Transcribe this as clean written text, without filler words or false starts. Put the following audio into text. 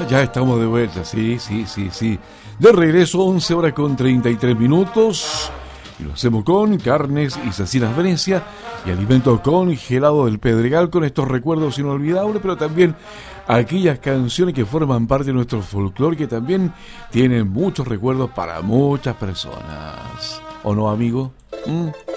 Ya estamos de vuelta, sí. De regreso, 11 horas con 33 minutos. Y lo hacemos con Carnes y Cecinas Venecia y alimentos congelados del Pedregal, con estos recuerdos inolvidables, pero también aquellas canciones que forman parte de nuestro folclore, que también tienen muchos recuerdos para muchas personas. ¿O no, amigo?